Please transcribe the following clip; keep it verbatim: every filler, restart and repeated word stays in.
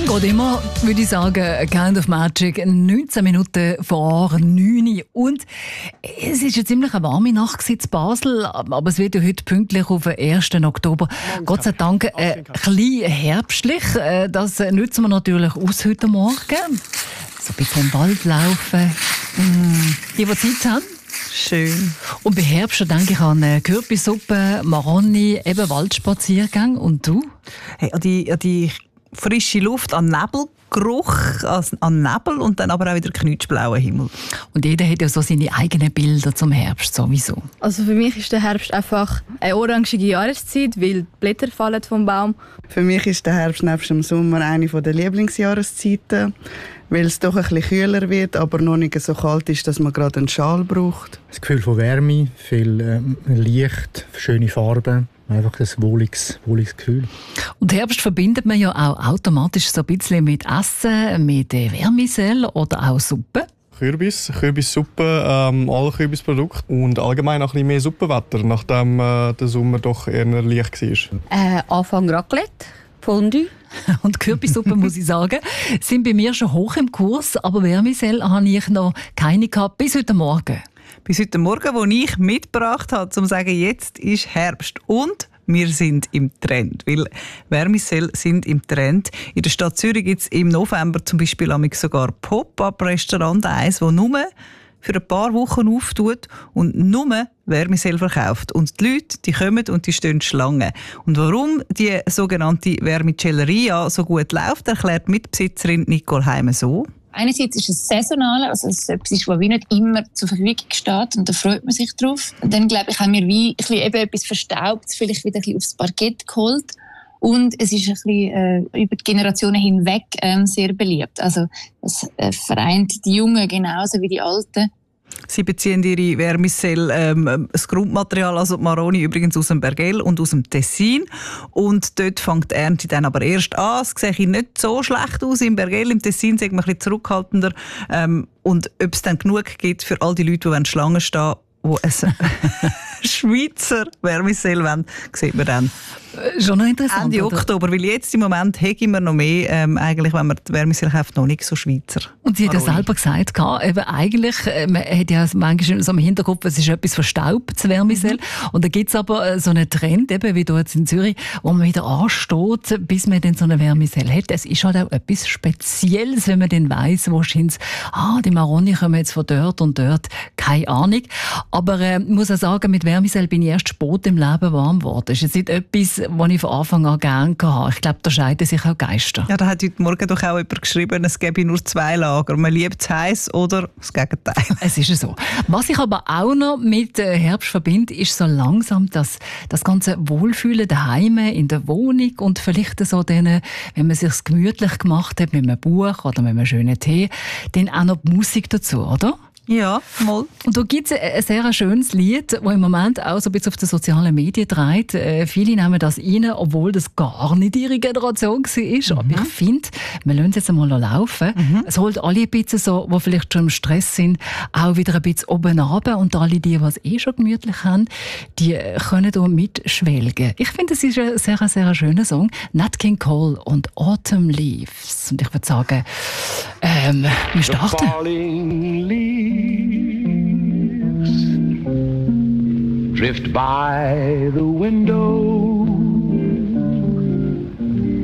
geht immer, würde ich sagen, A Kind of Magic, neunzehn Minuten vor neun Uhr. Und es war eine ziemlich eine warme Nacht in Basel, aber es wird ja heute pünktlich auf den ersten Oktober. Gott sei Dank äh, ein bisschen herbstlich. Das nutzen wir natürlich aus heute Morgen. So ein bisschen im Wald laufen. Die, die Zeit haben. Schön. Und bei Herbst denke ich an Kürbissuppe, Maroni, eben Waldspaziergang. Und du? Hey, an die, an die frische Luft, an Nebelgeruch, an Nebel und dann aber auch wieder knutschblauen Himmel. Und jeder hat ja so seine eigenen Bilder zum Herbst sowieso. Also für mich ist der Herbst einfach eine orangige Jahreszeit, weil die Blätter fallen vom Baum. Für mich ist der Herbst nebst dem Sommer eine der Lieblingsjahreszeiten, weil es doch ein bisschen kühler wird, aber noch nicht so kalt ist, dass man gerade einen Schal braucht. Das Gefühl von Wärme, viel ähm, Licht, schöne Farben. Einfach ein wohliges, wohliges Gefühl. Und Herbst verbindet man ja auch automatisch so ein bisschen mit Essen, mit Vermicell oder auch Suppe. Kürbis, Kürbissuppe, ähm, alle Kürbisprodukte und allgemein auch ein bisschen mehr Suppenwetter, nachdem äh, der Sommer doch eher leicht war. Äh, Anfang Raclette, Fondue. Und Kürbissuppe, muss ich sagen, sind bei mir schon hoch im Kurs, aber Vermicell habe ich noch keine gehabt, bis heute Morgen. Bis heute Morgen, wo ich mitgebracht habe, um zu sagen, jetzt ist Herbst und wir sind im Trend. Weil Vermicell sind im Trend. In der Stadt Zürich gibt es im November zum Beispiel sogar Pop-up-Restaurant, eins, das nur für ein paar Wochen auftut und nur Vermicell verkauft. Und die Leute, die kommen und die stehen Schlange. Und warum die sogenannte Vermicelleria so gut läuft, erklärt Mitbesitzerin Nicole Heime so. Einerseits ist es saisonal, also es ist etwas, das wie nicht immer zur Verfügung steht und da freut man sich drauf. Und dann, glaube ich, haben wir wie ein bisschen eben etwas Verstaubtes vielleicht wieder ein bisschen aufs Parkett geholt. Und es ist ein bisschen äh, über die Generationen hinweg ähm, sehr beliebt. Also es äh, vereint die Jungen genauso wie die Alten. Sie beziehen ihre Vermicell, ähm, das Grundmaterial, also die Maroni, übrigens aus dem Bergell und aus dem Tessin. Und dort fängt die Ernte dann aber erst an. Es sieht nicht so schlecht aus im Bergell, im Tessin sind wir ein bisschen zurückhaltender. Ähm, und ob es dann genug gibt für all die Leute, die Schlangen stehen, die ein Schweizer Vermicell wollen, sieht man dann. Schon noch interessant. Ende oder? Oktober, weil jetzt im Moment hegen wir noch mehr, ähm, eigentlich, wenn man die Vermicell kauft, noch nicht so Schweizer. Und sie hat ja Maroni. selber gesagt, eben eigentlich, äh, man hat ja manchmal so im Hinterkopf, es ist etwas verstaubtes Vermicell. Mhm. Und da gibt es aber äh, so einen Trend, eben wie du jetzt in Zürich, wo man wieder ansteht, bis man dann so eine Vermicell hat. Es ist halt auch etwas Spezielles, wenn man dann weiss, wo es ah, die Maroni kommen jetzt von dort und dort. Keine Ahnung. Aber äh, ich muss auch sagen, mit Vermicell bin ich erst spät im Leben warm geworden. Das ist jetzt nicht etwas, was ich von Anfang an gerne hatte. Ich glaube, da scheiden sich auch Geister. Ja, da hat heute Morgen doch auch jemand geschrieben, es gäbe nur zwei Lager. Man liebt es heiß oder das Gegenteil. Es ist so. Was ich aber auch noch mit Herbst verbinde, ist so langsam das, das ganze Wohlfühlen daheim in der Wohnung und vielleicht so dann, wenn man es sich gemütlich gemacht hat mit einem Buch oder mit einem schönen Tee, dann auch noch die Musik dazu, oder? Ja, mal. Und da gibt es ein sehr schönes Lied, das im Moment auch so ein bisschen auf den sozialen Medien dreht. Äh, viele nehmen das rein, obwohl das gar nicht ihre Generation war. Mhm. Aber ich finde, wir lassen es jetzt einmal laufen. Mhm. Es holt alle ein bisschen so, die vielleicht schon im Stress sind, auch wieder ein bisschen oben runter. Und alle, die, die es eh schon gemütlich haben, die können hier mitschwelgen. Ich finde, es ist ein sehr, sehr schöner Song. Nat King Cole und Autumn Leaves. Und ich würde sagen, ähm, wir starten. Drift by the window